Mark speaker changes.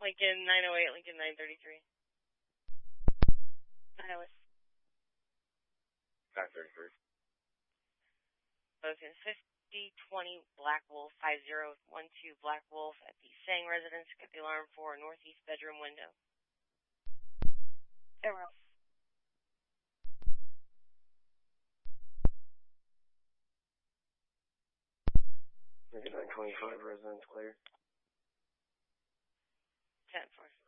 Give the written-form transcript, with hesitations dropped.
Speaker 1: Lincoln 908, Lincoln 933.
Speaker 2: Iowa.
Speaker 3: 933.
Speaker 1: Logan 5020 Black Wolf 5012 Black Wolf at the Sang residence. Get the alarm for northeast bedroom window.
Speaker 2: Farewell.
Speaker 3: 925 residence clear.
Speaker 1: 10-4.